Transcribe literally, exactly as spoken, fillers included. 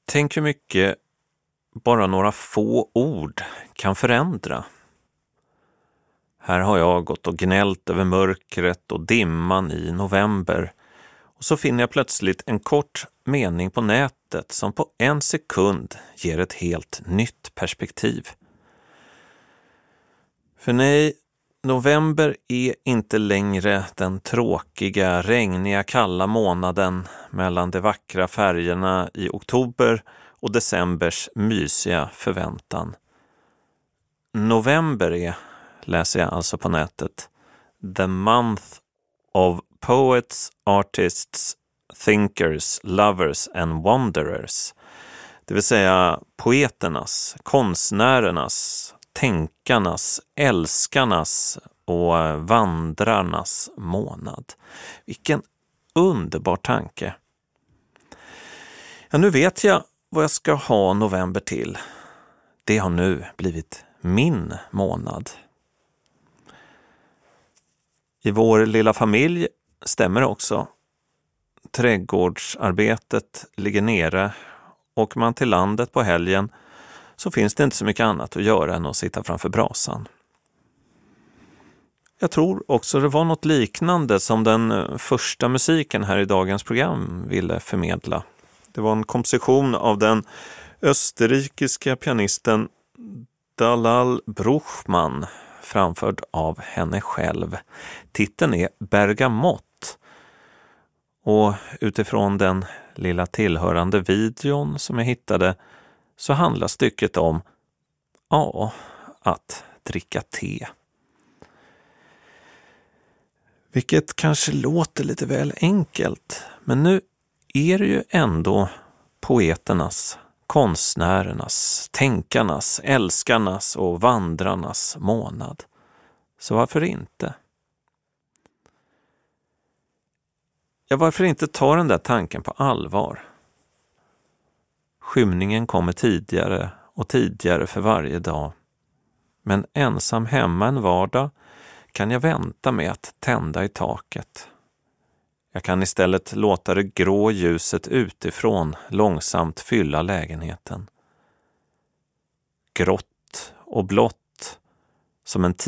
Tänk hur mycket bara några få ord kan förändra. Här har jag gått och gnällt över mörkret och dimman i november. Och så finner jag plötsligt en kort mening på nätet som på en sekund ger ett helt nytt perspektiv. För nej, november är inte längre den tråkiga, regniga, kalla månaden mellan de vackra färgerna i oktober och decembers mysiga förväntan. November är, läser jag alltså på nätet, the month of poets, artists, thinkers, lovers and wanderers. Det vill säga poeternas, konstnärernas, tänkarnas, älskarnas och vandrarnas månad. Vilken underbar tanke. Ja, nu vet jag vad jag ska ha november till. Det har nu blivit min månad. I vår lilla familj stämmer också. Trädgårdsarbetet ligger nere. Åker man till landet på helgen så finns det inte så mycket annat att göra än att sitta framför brasan. Jag tror också det var något liknande som den första musiken här i dagens program ville förmedla. Det var en komposition av den österrikiska pianisten Dalal Bruchmann, framförd av henne själv. Titeln är Bergamott. Och utifrån den lilla tillhörande videon som jag hittade så handlar stycket om ja, att dricka te. Vilket kanske låter lite väl enkelt, men nu är det ju ändå poeternas, konstnärernas, tänkarnas, älskarnas och vandrarnas månad. Så varför inte? Ja, varför inte ta den där tanken på allvar? Skymningen kommer tidigare och tidigare för varje dag. Men ensam hemma en vardag kan jag vänta med att tända i taket. Jag kan istället låta det grå ljuset utifrån långsamt fylla lägenheten. Grått och blått som en